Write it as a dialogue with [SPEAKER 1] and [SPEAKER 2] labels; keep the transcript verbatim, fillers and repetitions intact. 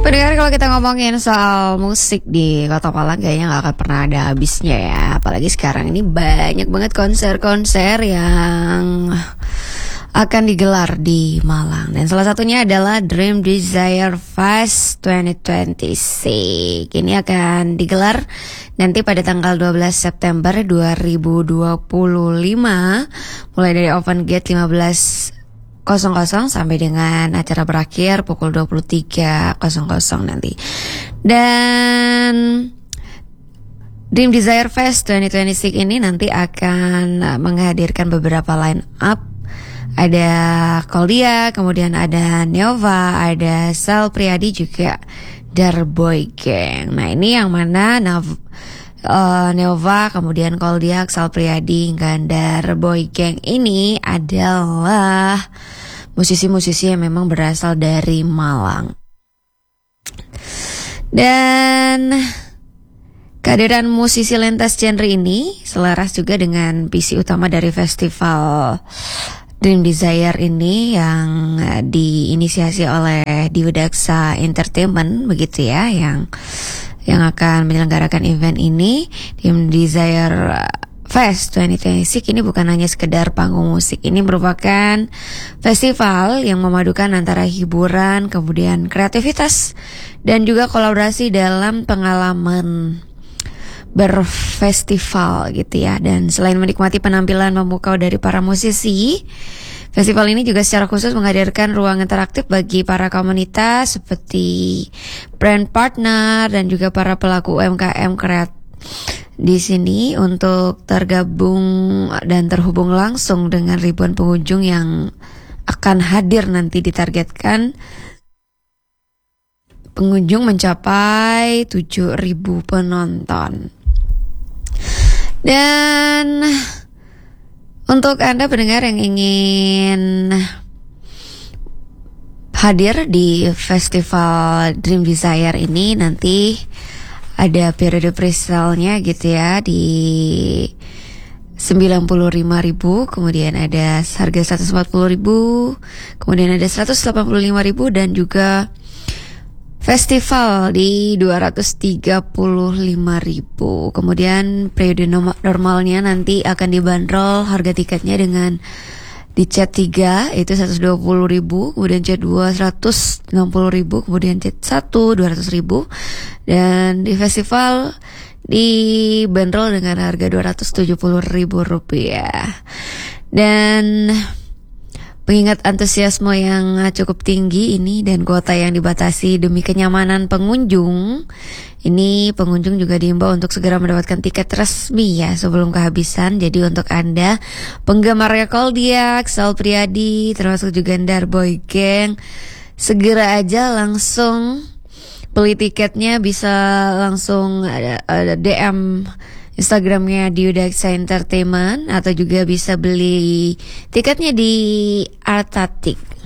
[SPEAKER 1] Pendengar, kalau kita ngomongin soal musik di Kota Malang kayaknya gak akan pernah ada habisnya ya. Apalagi sekarang ini banyak banget konser-konser yang akan digelar di Malang. Dan salah satunya adalah Dream Desire Fest dua ribu dua puluh enam. Ini akan digelar nanti pada tanggal dua belas September dua ribu dua puluh lima. Mulai dari open gate lima belas sampai dengan acara berakhir pukul dua puluh tiga nanti. Dan Dream Desire Fest dua ribu dua puluh enam ini nanti akan menghadirkan beberapa line up. Ada Koldia, kemudian ada Neova, ada Sal Priadi, juga Darboy Gang. Nah, ini yang mana Nav- uh, Neova, kemudian Koldia, Sal Priadi, dan Darboy Gang ini adalah musisi-musisi yang memang berasal dari Malang. Dan kehadiran musisi lintas genre ini selaras juga dengan visi utama dari festival Dream Desire ini yang diinisiasi oleh Diwidaksa Entertainment, begitu ya, yang yang akan menyelenggarakan event ini. Dream Desire Fest dua ribu dua puluh enam ini bukan hanya sekedar panggung musik, ini merupakan festival yang memadukan antara hiburan, kemudian kreativitas, dan juga kolaborasi dalam pengalaman berfestival gitu ya. Dan selain menikmati penampilan memukau dari para musisi, festival ini juga secara khusus menghadirkan ruang interaktif bagi para komunitas seperti brand partner dan juga para pelaku U M K M kreatif di sini untuk tergabung dan terhubung langsung dengan ribuan pengunjung yang akan hadir. Nanti ditargetkan pengunjung mencapai tujuh ribu penonton. Dan untuk Anda pendengar yang ingin hadir di festival Dream Desire ini, nanti ada periode pre-sale-nya gitu ya, di sembilan puluh lima ribu, kemudian ada harga seratus empat puluh ribu, kemudian ada seratus delapan puluh lima ribu, dan juga festival di dua ratus tiga puluh lima ribu. Kemudian periode normalnya nanti akan dibanderol harga tiketnya dengan di chat tiga itu seratus dua puluh ribu, kemudian chat dua seratus enam puluh ribu, kemudian chat satu dua ratus ribu. Dan di festival dibanderol dengan harga dua ratus tujuh puluh ribu rupiah. Dan mengingat antusiasme yang cukup tinggi ini dan kuota yang dibatasi demi kenyamanan pengunjung, ini pengunjung juga diimbau untuk segera mendapatkan tiket resmi ya sebelum kehabisan. Jadi untuk Anda penggemarnya Koldia, Sal Priadi, termasuk juga Darboy Gang, segera aja langsung beli tiketnya. Bisa langsung ada, ada D M Instagramnya Diwidaksa Entertainment, atau juga bisa beli tiketnya di Artatik.